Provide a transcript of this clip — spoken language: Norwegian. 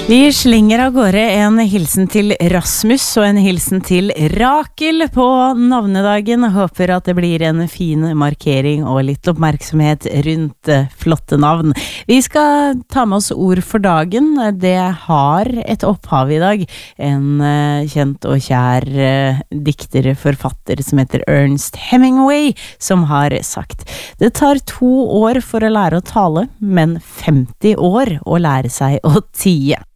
Vi slenger av gårde en hilsen til Rasmus og en hilsen til Rakel på navnedagen. Håper at det blir en fin markering og litt oppmerksomhet rundt flotte navn. Vi skal ta med oss ord for dagen. Det har et opphav i dag. En kjent og kjær dikter-forfatter som heter Ernest Hemingway, som har sagt: Det tar 2 år for å lære å tale, men 50 år å lære seg å tie.